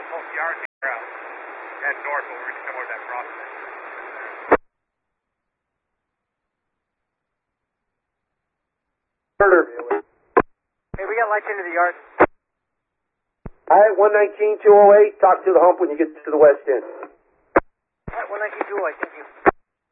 both yard and ground. Head north over to come over that crossing. Hey, we got lights into the yard. Alright, 119-208, talk to the hump when you get to the west end. Alright, 119-208.